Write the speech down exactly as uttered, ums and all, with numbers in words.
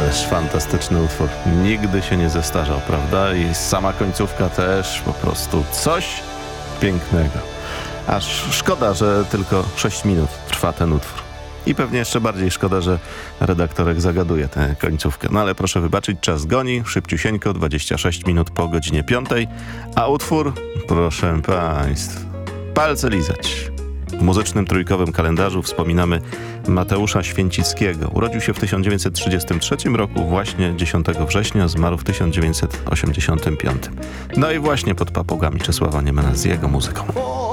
Ależ fantastyczny utwór. Nigdy się nie zestarzał, prawda? I sama końcówka też po prostu coś pięknego. Aż szkoda, że tylko sześć minut trwa ten utwór. I pewnie jeszcze bardziej szkoda, że redaktorek zagaduje tę końcówkę. No ale proszę wybaczyć, czas goni. Szybciusieńko, dwadzieścia sześć minut po godzinie piątej. A utwór, proszę państwa, palce lizać. W muzycznym trójkowym kalendarzu wspominamy Mateusza Święcickiego. Urodził się w tysiąc dziewięćset trzydziestym trzecim roku, właśnie dziesiątego września, zmarł w tysiąc dziewięćset osiemdziesiątym piątym. No i właśnie pod papugami Czesława Niemena z jego muzyką.